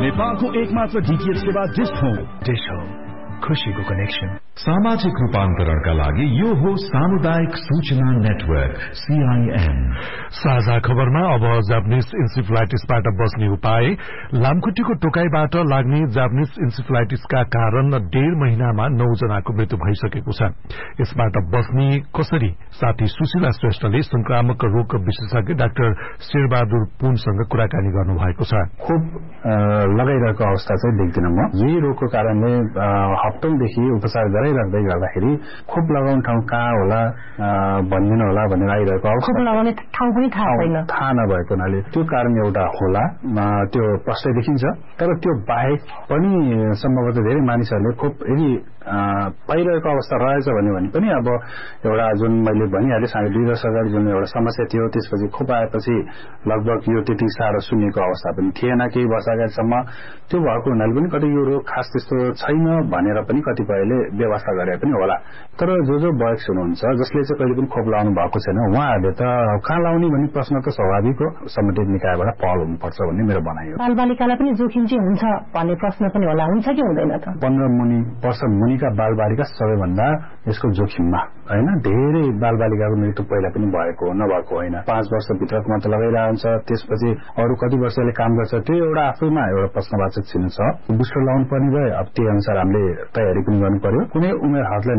नेपालको एकमात्र डीटीएच सेवा डिश हो खुशीको कनेक्सन। सामाजिक रूपान्तरणका लागि यो हो सामुदायिक सूचना नेटवर्क CIN। साझा खबरमा अब जापानिज इन्सेफेलाइटिसबाट बच्ने उपाय। लामखुट्टेको टोकाइबाट लाग्ने जापानिज इन्सेफेलाइटिसका कारण 1.5 महिनामा 9 जनाको मृत्यु भइसकेको छ। यसबाट बच्ने कसरी, साथी सुशीला श्रेष्ठले संक्रामक रोग विशेषज्ञ डाक्टर शेरबहादुर पुनसँग कुराकानी गर्नुभएको छ। खोप लगाइरहेको अवस्था चाहिँ देख्दिन म। यही रोगको कारणले हप्तौंदेखि उपचार गराइराख्दै गर्दाखेरि खोप लगाउने ठाउँ कहाँ होला भन्दिन होला भनेर आइरहेको अवस्था। खोप लगाउने ठाउँ पनि थाहा नभएको हुनाले त्यो कारण एउटा होला, त्यो प्रश्न देखिन्छ। तर त्यो बाहेक पनि सम्भवतः धेरै मानिसहरूले खोप यदि पाइरहेको अवस्था रहेछ भने पनि अब एउटा जुन मैले भनिहालेँ 2.5 वर्ष अगाडि जुन एउटा समस्या थियो, त्यसपछि खोप आएपछि लगभग यो त्यति साह्रो सुन्नेको अवस्था पनि थिएन। केही वर्ष अगाडिसम्म त्यो भएको हुनाले पनि कतै यो रोग खास त्यस्तो छैन भनेर पनि कतिपयले व्यवस्था गरे पनि होला। तर जो वयस्क हुनुहुन्छ जसले चाहिँ कहिले पनि खोप लगाउनु भएको छैन, उहाँहरूले त कहाँ लाउने भन्ने प्रश्न त स्वाभाविक हो, सम्बन्धित निकायबाट पहल हुनुपर्छ भन्ने मेरो भनाइ हो। बालबालिकालाई पनि जोखिम चाहिँ हुन्छ भन्ने प्रश्न पनि होला, हुन्छ कि हुँदैन त? 15 वर्ष मुनिका बालबालिका सबैभन्दा यसको जोखिममा हैन। धेरै बालबालिकाको मृत्यु पहिला पनि भएको हो, नभएको होइन। 5 वर्षभित्रको मात्र लगाइरहन्छ, त्यसपछि अरू कति वर्षले काम गर्छ, त्यो एउटा आफैमा एउटा प्रश्नवाचक चिन्ह छ। बुस्टर लाउनु पर्ने भए अब त्यही अनुसार हामीले तयारी पनि गर्नु पर्यो। कुनै उमेर हातलाई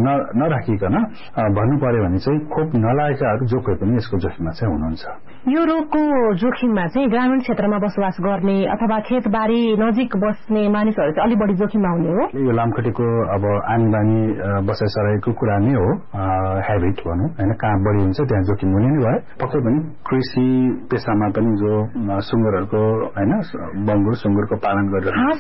नराखिकन भन्नु पर्यो भने चाहिँ खोप नलागेकाहरू जो कोही पनि यसको जोखिममा चाहिँ हुनुहुन्छ। यो रोगको जोखिममा चाहिँ ग्रामीण क्षेत्रमा बसोबास गर्ने अथवा खेतबारी नजिक बस्ने मानिसहरू चाहिँ अलि बढी जोखिममा हुने हो। यो लामखुट्टेको अब आनी बानी बसाइसराईको कुरा नै हो, हेबिट भनौँ हैन। कहाँ बढी हुन्छ त्यहाँ जोखिम हुने नै भयो। पक्कै पनि कृषि पेसामा पनि जो सुँगुरहरूको हैन, बङ्गुर सुँगुरको पालन गरेर हाँस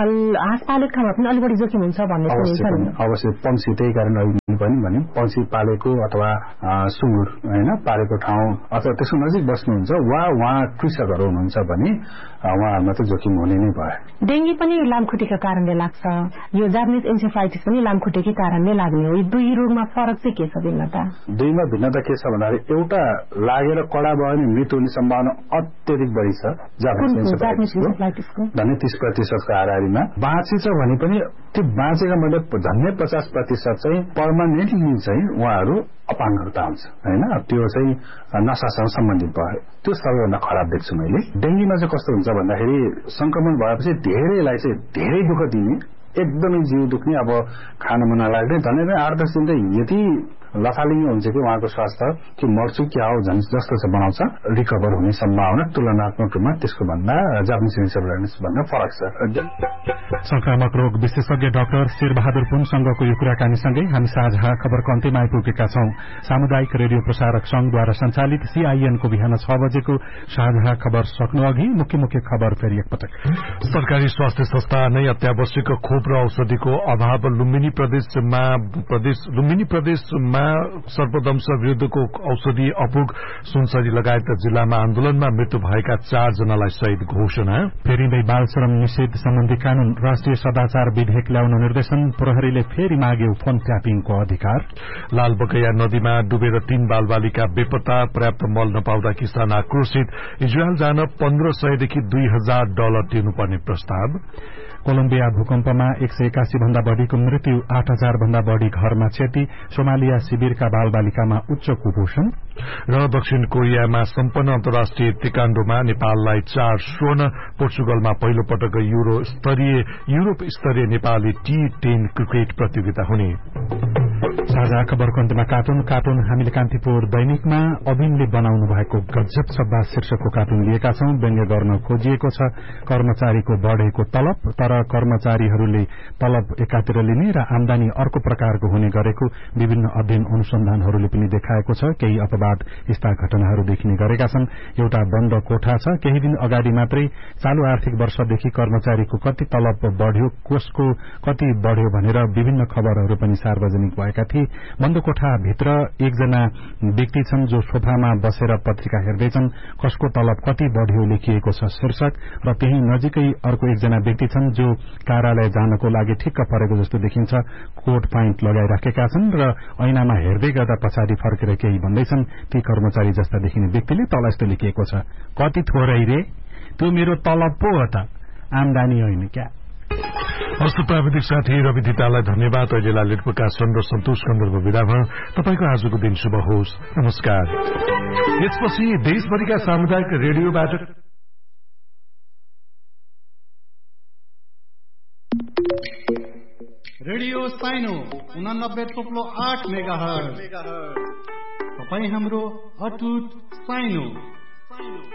पालेको ठाउँमा पनि अलि बढी जोखिम हुन्छ भन्ने सुनिन्छ नि। अवश्य पंक्षी त्यही कारण पनि भन्यौं, पंक्षी पालेको अथवा सुँगुर हैन पालेको ठाउँ अथवा त्यसको नजिक बस्नुहुन्छ वा उहाँ कृषकहरू हुनुहुन्छ भने उहाँहरूमा त जोखिम हुने नै भयो। डेंगी पनि लामखुट्टेका कारणले लाग्छ, यो जापानिज इन्सेफेलाइटिस पनि लामखुट्टेकै कारणले लाग्ने हो। यी दुई रोगमा फरक चाहिँ के छ, भिन्नता? दुईमा भिन्नता के छ भन्दाखेरि एउटा लागेर कडा भयो भने मृत्यु हुने सम्भावना अत्यधिक बढी छ जापानिज इन्सेफेलाइटिसको, झन्डै 30% को हाराहारीमा। बाँचेछ भने पनि त्यो बाँचेका मध्ये झन्डै 50% चाहिँ पर्मानेन्टली चाहिँ उहाँहरू अपाङ्गता हुन्छ हैन। त्यो चाहिँ नसासँग सम्बन्धित भयो, त्यो सबैभन्दा खराब देख्छु मैले। डेंगीमा चाहिँ कस्तो हुन्छ भन्दाखेरि संक्रमण भएपछि धेरैलाई चाहिँ धेरै दुःख दिने, एकदमै जिउ दुख्ने, अब खान मन नलाग्ने, झन् 8-10 दिन त यति लथालिङ्ग हुन्छ कि उहाँको स्वास्थ्य कि मर्छु क्या हो झन् जस्तो चाहिँ बनाउँछ। रिकभर हुने सम्भावना तुलनात्मक रूपमा त्यसको भन्दा जापानिज इन्सेफेलाइटिस भन्दा फरक छ। संक्रामक रोग विशेषज्ञ डाक्टर शेरबहादुर पुनसँगको यो कुराकानीसँगै हामी साझा खबरको अन्त्यमा आइपुगेका छौं। सामुदायिक रेडियो प्रसारक संघद्वारा सञ्चालित CIN को बिहान 6 बजेको साझा खबर सक्नु अघि मुख्य खबर फेरि एकपटक। सरकारी स्वास्थ्य संस्था नै अत्यावश्यक खोप र औषधिको अभाव। लुम्बिनी प्रदेशमा सर्पदंश विरुद्धको औषधि अपुग। सुनसरी लगायत जिल्लामा आन्दोलनमा मृत्यु भएका 4 जनालाई शहीद घोषणा। फेरि नै बाल श्रम निषेध सम्बन्धी कानून, राष्ट्रिय सदाचार विधेयक ल्याउन निर्देशन। प्रहरीले फेरि माग्यो फोन ट्यापिङको अधिकार। लालबकैया नदीमा डुबेर 3 बालबालिका बेपत्ता। पर्याप्त मल नपाउँदा किसान आक्रोशित। इजरायल जान $1,500 देखि $2,000 तिर्नुपर्ने प्रस्ताव। कोलम्बिया भूकम्पमा 181 भन्दा बढ़ीको मृत्यु, 8,000 भन्दा बढ़ी घरमा क्षति। सोमालिया शिविरका बालबालिकामा उच्च कुपोषण। र दक्षिण कोरियामा सम्पन्न अन्तर्राष्ट्रिय तेक्वान्डोमा नेपाललाई 4 स्वर्ण। पोर्चुगलमा पहिलो पटक युरोप स्तरीय नेपाली T10 क्रिकेट प्रतियोगिता हुने। साझा खबरको अन्त्यमा कार्टुन हामीले कान्तिपुर दैनिकमा अभिनले बनाउनु भएको गजब सब्बा शीर्षकको कार्टुन लिएका छौं। व्यङ्ग्य गर्न खोजिएको छ कर्मचारीको बढ़ेको तलब, तर कर्मचारीहरूले तलब एकातिर लिने र आमदानी अर्को प्रकारको हुने गरेको विभिन्न अध्ययन अनुसन्धानहरूले पनि देखाएको छ। केही अपवाद यस्ता घटनाहरू देखिने गरेका छन्। एउटा बन्द कोठा छ। केही दिन अगाडि मात्रै चालू आर्थिक वर्षदेखि कर्मचारीको कति तलब बढ़्यो, कोषको कति बढ़्यो भनेर विभिन्न खबरहरू पनि सार्वजनिक भएका थिए। बन्द कोठा भित्र एकजना व्यक्ति छन् जो सोफामा बसेर पत्रिका हेर्दैछन्। कसको तलब कति बढ़्यो लेखिएको छ शीर्षक। र त्यही नजिकै अर्को एकजना व्यक्ति छन् जो कार्यालय जानको लागि ठिक्क परेको जस्तो देखिन्छ। कोट प्यान्ट लगाइराखेका छन् र ऐनामा हेर्दै गर्दा पछाडि फर्केर केही भन्दैछन्। ती कर्मचारी जस्ता देखिने व्यक्तिले तल यस्तो लेखिएको छ, कति थोरै रे, त्यो मेरो तलब पो हो त, आमदानी होइन क्या। हस्त प्राविधिक साथी रवि धितालाई धन्यवाद। अहिले ललित प्रकाशन र सन्तोष कन्दरको विधामा तपाईको आजको दिन शुभ होस्। नमस्कार। यसपछि देशभरिका सामुदायिक रेडियोबाट रेडियो साइनो 89.8 मेगाहर्ज। तपाई हाम्रो अटुट साइनो